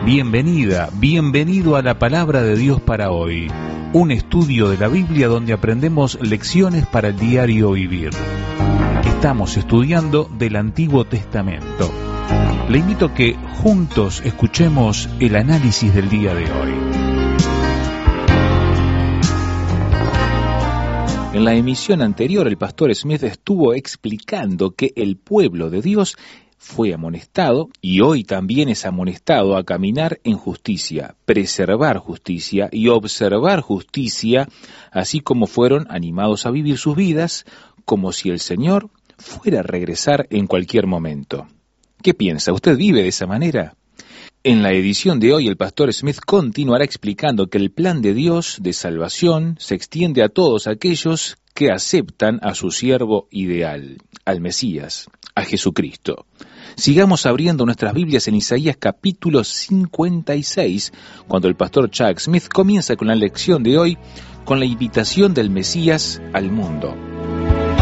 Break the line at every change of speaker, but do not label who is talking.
Bienvenida, bienvenido a la Palabra de Dios para hoy, un estudio de la Biblia donde aprendemos lecciones para el diario vivir. Estamos estudiando del Antiguo Testamento. Le invito a que juntos escuchemos el análisis del día de hoy. En la emisión anterior, el pastor Smith estuvo explicando que el pueblo de Dios fue amonestado y hoy también es amonestado a caminar en justicia, preservar justicia y observar justicia, así como fueron animados a vivir sus vidas como si el Señor fuera a regresar en cualquier momento. ¿Qué piensa? ¿Usted vive de esa manera? En la edición de hoy, el pastor Smith continuará explicando que el plan de Dios de salvación se extiende a todos aquellos que aceptan a su siervo ideal, al Mesías, a Jesucristo. Sigamos abriendo nuestras Biblias en Isaías capítulo 56, cuando el pastor Chuck Smith comienza con la lección de hoy, con la invitación del Mesías al mundo.